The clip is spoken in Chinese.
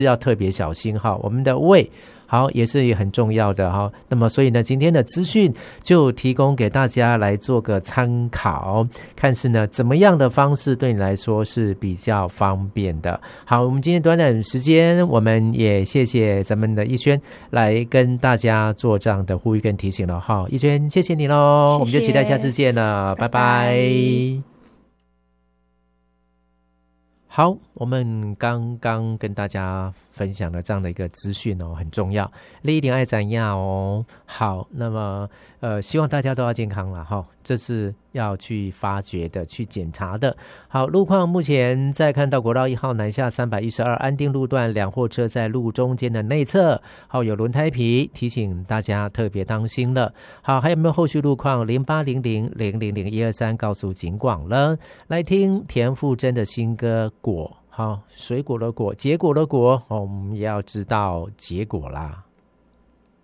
要特别小心哈，我们的胃好也是很重要的哈。那么所以呢，今天的资讯就提供给大家来做个参考，看是呢怎么样的方式对你来说是比较方便的。好，我们今天短短时间，我们也谢谢咱们的逸轩来跟大家做这样的呼吁跟提醒了哈。逸轩，谢谢你咯，我们就期待下次见了，拜拜。好，我们刚刚跟大家分享了这样的一个资讯哦，很重要，你一定爱怎样哦。好，那么希望大家都要健康了哈，这是要去发掘的，去检查的。好，路况目前在看到国道1号南下312安定路段两货车在路中间的内侧，好有轮胎皮，提醒大家特别当心了。好，还有没有后续路况？0800000123告诉警广了。来听田馥甄的新歌果，好，水果的果，结果的果，我们也要知道结果啦。